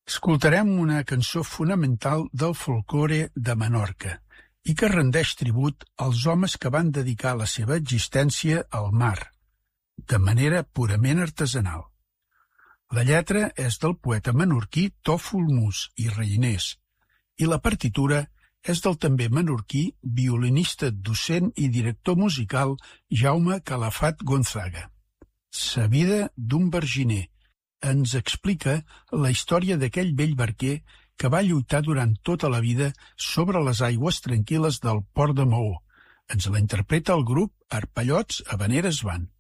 Escoltarem una cançó fonamental del folklore de Menorca i que rendeix tribut als homes que van dedicar la seva existència al mar, de manera purament artesanal. La lletra és del poeta menorquí Tòfol Mus i Reiners i la partitura és del també menorquí, violinista, docent i director musical Jaume Calafat Gonzaga. Sa vida d'un barginer ens explica la història d'aquell vell barquer que va lluitar durant tota la vida sobre les aigües tranquil·les del port de Maó. Ens la interpreta el grup Arpallots Havaneres Band.